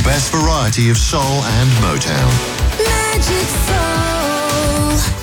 best variety of soul and Motown. Magic Soul.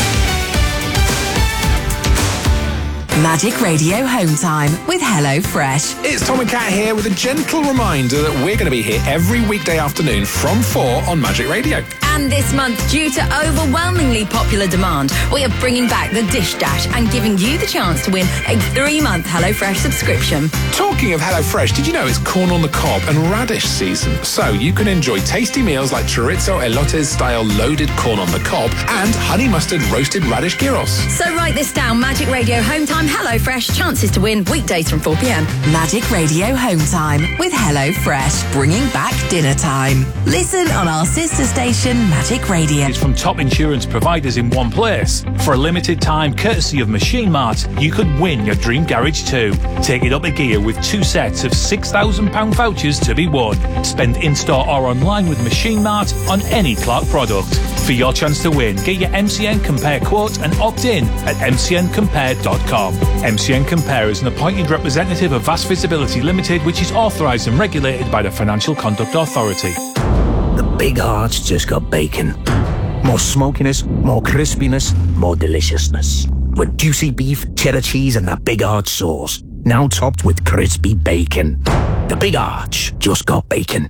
Magic Radio Home Time with HelloFresh. It's Tom and Kat here with a gentle reminder that we're going to be here every weekday afternoon from 4 on Magic Radio. And this month, due to overwhelmingly popular demand, we are bringing back the Dish Dash and giving you the chance to win a 3-month HelloFresh subscription. Talking of HelloFresh, did you know it's corn on the cob and radish season? So you can enjoy tasty meals like chorizo elotes style loaded corn on the cob and honey mustard roasted radish gyros. So write this down: Magic Radio Home Time HelloFresh. Chances to win weekdays from 4 p.m. Magic Radio Home Time with HelloFresh, bringing back dinner time. Listen on our sister station, Magic Radio. It's from top insurance providers in one place. For a limited time, courtesy of Machine Mart, you could win your dream garage too. Take it up a gear with 2 sets of £6,000 vouchers to be won. Spend in-store or online with Machine Mart on any Clark product. For your chance to win, get your MCN Compare quote and opt in at mcncompare.com. MCN Compare is an appointed representative of Vast Visibility Limited, which is authorised and regulated by the Financial Conduct Authority. The Big Arch just got bacon. More smokiness, more crispiness, more deliciousness. With juicy beef, cheddar cheese and that Big Arch sauce. Now topped with crispy bacon. The Big Arch just got bacon.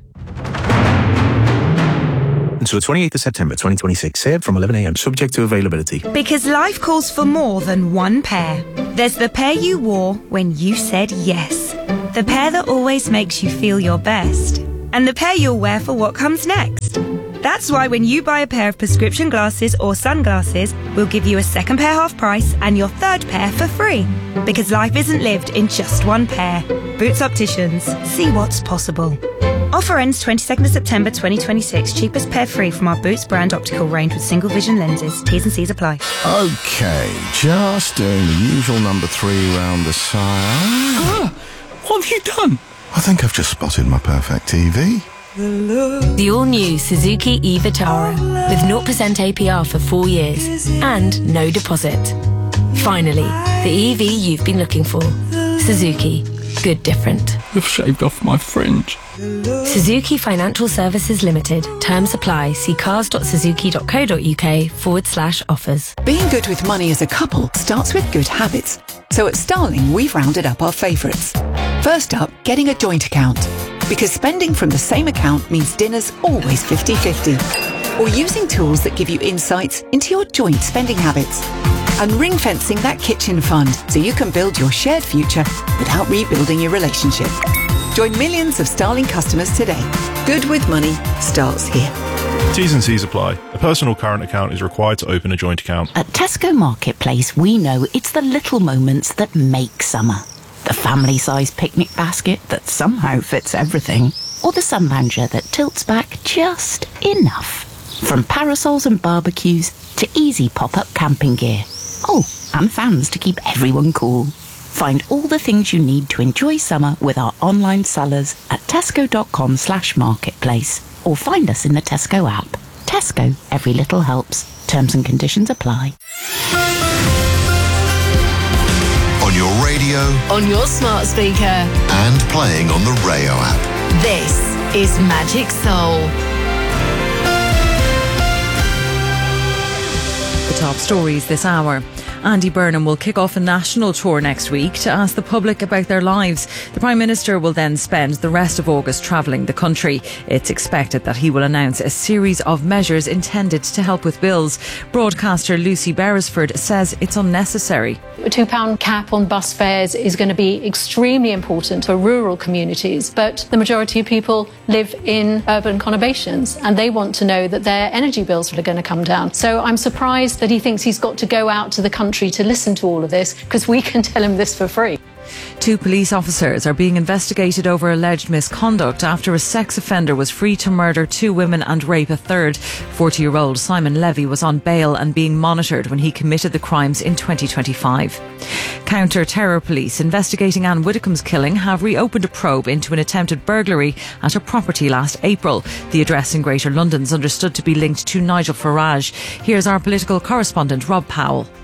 Until 28th of September 2026. Served from 11 a.m. Subject to availability. Because life calls for more than one pair. There's the pair you wore when you said yes. The pair that always makes you feel your best. And the pair you'll wear for what comes next. That's why when you buy a pair of prescription glasses or sunglasses, we'll give you a second pair half price and your third pair for free. Because life isn't lived in just one pair. Boots Opticians. See what's possible. Offer ends 22nd of September 2026. Cheapest pair free from our Boots brand optical range with single vision lenses. T's and C's apply. Okay, just doing the usual number 3 round the sire. What have you done? I think I've just spotted my perfect TV. The all-new Suzuki e-Vitara with 0% APR for 4 years and no deposit. Finally, the EV you've been looking for. Suzuki. Good different. You've shaved off my fringe. Suzuki Financial Services Limited. Terms apply. See cars.suzuki.co.uk/offers. Being good with money as a couple starts with good habits. So at Starling, we've rounded up our favourites. First up, getting a joint account. Because spending from the same account means dinner's always 50-50. Or using tools that give you insights into your joint spending habits. And ring-fencing that kitchen fund so you can build your shared future without rebuilding your relationship. Join millions of Starling customers today. Good with money starts here. T's and C's apply. A personal current account is required to open a joint account. At Tesco Marketplace, we know it's the little moments that make summer. The family-sized picnic basket that somehow fits everything. Or the sun lounger that tilts back just enough. From parasols and barbecues to easy pop-up camping gear. Oh, and fans to keep everyone cool. Find all the things you need to enjoy summer with our online sellers at tesco.com/marketplace or find us in the Tesco app. Tesco, every little helps. Terms and conditions apply. On your radio. On your smart speaker. And playing on the Rayo app. This is Magic Soul. The top stories this hour. Andy Burnham will kick off a national tour next week to ask the public about their lives. The Prime Minister will then spend the rest of August travelling the country. It's expected that he will announce a series of measures intended to help with bills. Broadcaster Lucy Beresford says it's unnecessary. A £2 cap on bus fares is going to be extremely important for rural communities, but the majority of people live in urban conurbations and they want to know that their energy bills are going to come down. So I'm surprised that he thinks he's got to go out to the country to listen to all of this, because we can tell him this for free. 2 police officers are being investigated over alleged misconduct after a sex offender was free to murder 2 women and rape a third. 40-year-old Simon Levy was on bail and being monitored when he committed the crimes in 2025. Counter-terror police investigating Anne Widdecombe's killing have reopened a probe into an attempted burglary at a property last April. The address in Greater London is understood to be linked to Nigel Farage. Here's our political correspondent Rob Powell.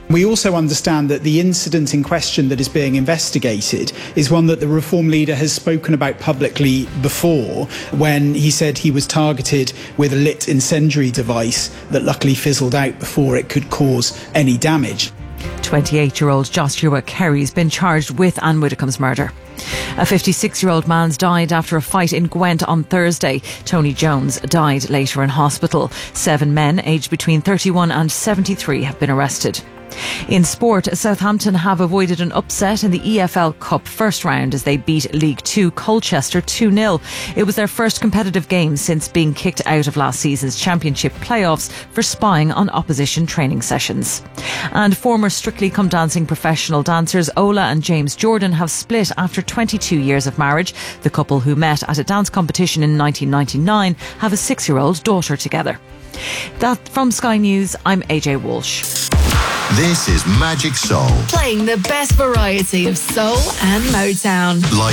We also understand that the incident in question that is being investigated is one that the Reform leader has spoken about publicly before, when he said he was targeted with a lit incendiary device that luckily fizzled out before it could cause any damage. 28-year-old Joshua Kerry's been charged with Anne Widdecombe's murder. A 56-year-old man's died after a fight in Gwent on Thursday. Tony Jones died later in hospital. 7 men aged between 31 and 73 have been arrested. In sport, Southampton have avoided an upset in the EFL Cup first round as they beat League 2 Colchester 2-0. It was their first competitive game since being kicked out of last season's Championship playoffs for spying on opposition training sessions. And former Strictly Come Dancing professional dancers Ola and James Jordan have split after 22 years of marriage. The couple, who met at a dance competition in 1999, have a 6-year-old daughter together. That from Sky News, I'm AJ Walsh. This is Magic Soul. Playing the best variety of soul and Motown.